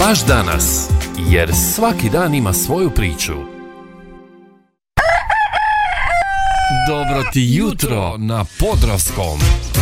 baš danas, jer svaki dan ima svoju priču. Dobro ti jutro na Podravskom.